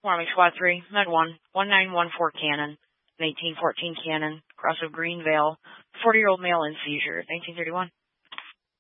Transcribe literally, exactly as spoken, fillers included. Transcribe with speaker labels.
Speaker 1: Wyoming Squad three, Med one, one nine one four Cannon, an eighteen fourteen Cannon, cross of Greenvale, forty-year-old male in seizure, nineteen thirty-one.